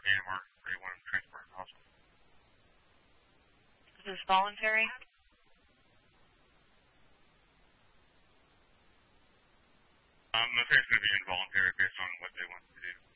or they want them transported to the hospital. Is this voluntary? The parents going to be involuntary based on what they want to do.